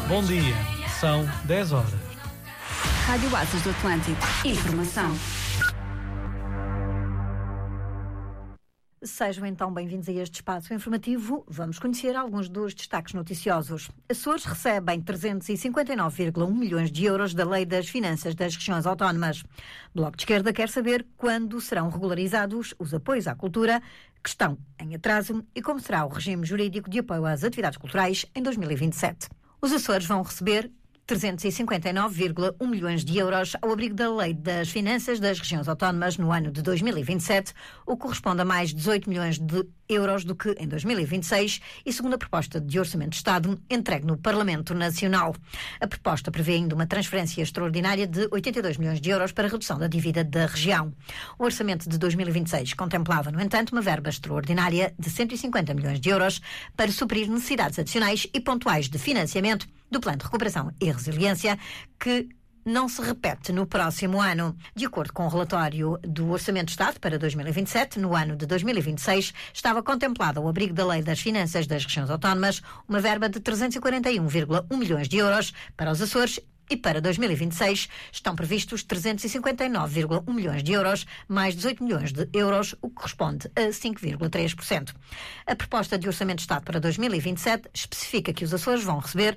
Bom dia, são 10 horas. Rádio Aços do Atlântico. Informação. Sejam então bem-vindos a este espaço informativo. Vamos conhecer alguns dos destaques noticiosos. Açores recebem 359,1 milhões de euros da Lei das Finanças das Regiões Autónomas. Bloco de Esquerda quer saber quando serão regularizados os apoios à cultura que estão em atraso e como será o regime jurídico de apoio às atividades culturais em 2027. Os Açores vão receber 359,1 milhões de euros ao abrigo da Lei das Finanças das Regiões Autónomas no ano de 2027, o que corresponde a mais 18 milhões de euros do que em 2026 e segundo a proposta de Orçamento de Estado entregue no Parlamento Nacional. A proposta prevê ainda uma transferência extraordinária de 82 milhões de euros para a redução da dívida da região. O Orçamento de 2026 contemplava, no entanto, uma verba extraordinária de 150 milhões de euros para suprir necessidades adicionais e pontuais de financiamento do Plano de Recuperação e Resiliência, que não se repete no próximo ano. De acordo com o relatório do Orçamento de Estado para 2027, no ano de 2026, estava contemplada ao abrigo da Lei das Finanças das Regiões Autónomas uma verba de 341,1 milhões de euros para os Açores e para 2026 estão previstos 359,1 milhões de euros, mais 18 milhões de euros, o que corresponde a 5,3%. A proposta de Orçamento de Estado para 2027 especifica que os Açores vão receber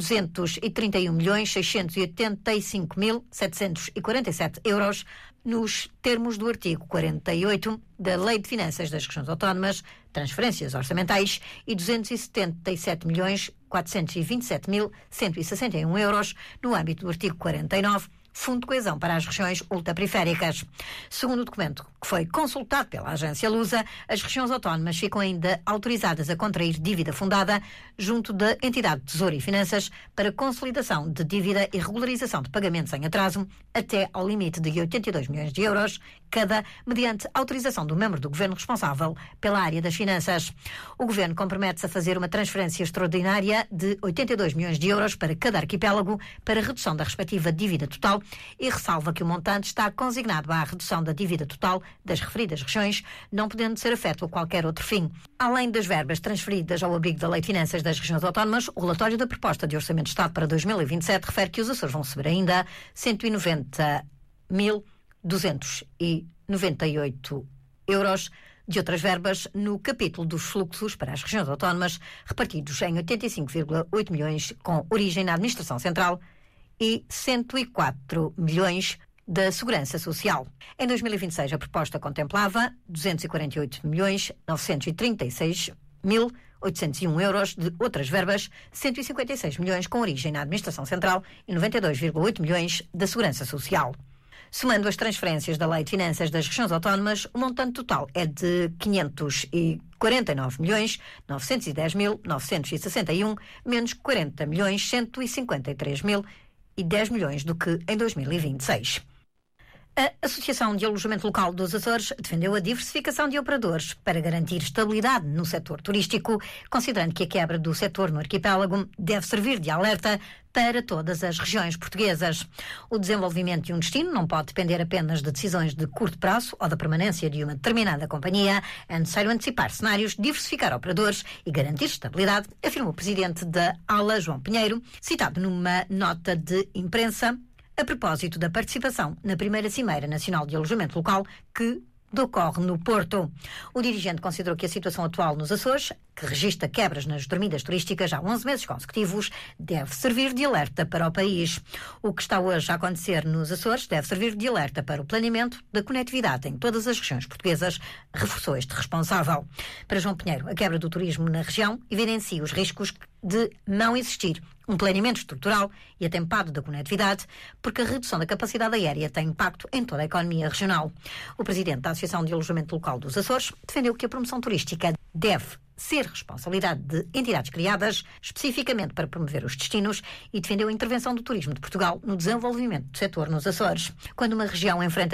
231.685.747 euros nos termos do artigo 48 da Lei de Finanças das Regiões Autónomas, transferências orçamentais, e 277.427.161 euros no âmbito do artigo 49, Fundo de Coesão para as Regiões Ultraperiféricas. Segundo o documento que foi consultado pela agência Lusa, as regiões autónomas ficam ainda autorizadas a contrair dívida fundada junto da entidade de Tesouro e Finanças para consolidação de dívida e regularização de pagamentos em atraso até ao limite de 82 milhões de euros, cada mediante autorização do membro do Governo responsável pela área das finanças. O Governo compromete-se a fazer uma transferência extraordinária de 82 milhões de euros para cada arquipélago para redução da respectiva dívida total e ressalva que o montante está consignado à redução da dívida total das referidas regiões, não podendo ser afeto a qualquer outro fim. Além das verbas transferidas ao abrigo da Lei de Finanças das Regiões Autónomas, o relatório da proposta de Orçamento de Estado para 2027 refere que os Açores vão receber ainda 190.298 euros de outras verbas no capítulo dos fluxos para as regiões autónomas, repartidos em 85,8 milhões com origem na Administração Central e 104 milhões da Segurança Social. Em 2026, a proposta contemplava 248.936.801 euros de outras verbas, 156 milhões com origem na Administração Central e 92,8 milhões da Segurança Social. Somando as transferências da Lei de Finanças das Regiões Autónomas, o montante total é de 549.910.961, menos 40.153.010 milhões do que em 2026. A Associação de Alojamento Local dos Açores defendeu a diversificação de operadores para garantir estabilidade no setor turístico, considerando que a quebra do setor no arquipélago deve servir de alerta para todas as regiões portuguesas. O desenvolvimento de um destino não pode depender apenas de decisões de curto prazo ou da permanência de uma determinada companhia. É necessário antecipar cenários, diversificar operadores e garantir estabilidade, afirmou o presidente da ALA, João Pinheiro, citado numa nota de imprensa a propósito da participação na primeira Cimeira Nacional de Alojamento Local que decorre no Porto. O dirigente considerou que a situação atual nos Açores, que registra quebras nas dormidas turísticas há 11 meses consecutivos, deve servir de alerta para o país. O que está hoje a acontecer nos Açores deve servir de alerta para o planeamento da conectividade em todas as regiões portuguesas, reforçou este responsável. Para João Pinheiro, a quebra do turismo na região evidencia os riscos de não existir um planeamento estrutural e atempado da conectividade, porque a redução da capacidade aérea tem impacto em toda a economia regional. O presidente da Associação de Alojamento Local dos Açores defendeu que a promoção turística deve ser responsabilidade de entidades criadas especificamente para promover os destinos e defendeu a intervenção do turismo de Portugal no desenvolvimento do setor nos Açores. Quando uma região enfrenta